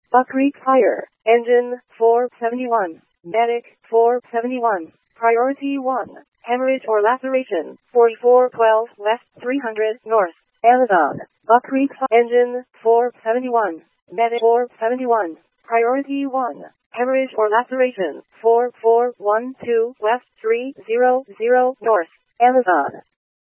Buck Creek Fire. Engine 471. Medic 471. Priority 1. Hemorrhage or laceration 4412 west 300 north. Amazon. Buck Creek Engine 471. Medic 471. Priority 1. Hemorrhage or laceration 4412 west 300 north. Amazon.